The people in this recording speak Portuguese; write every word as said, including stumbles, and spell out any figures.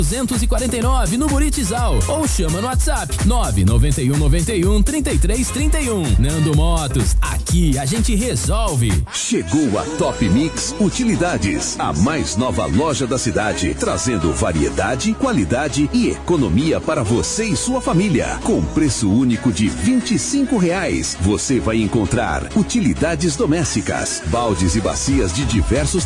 duzentos e quarenta e nove no Buritizal ou chama no WhatsApp nove nove um nove um trinta e três trinta e um. Nando Motos, aqui a gente resolve. Chegou a Top Mix Utilidades, a mais nova loja da cidade, trazendo variedade, qualidade e economia para você e sua família. Com preço único de vinte e cinco reais, você vai encontrar utilidades domésticas, baldes e bacias de diversos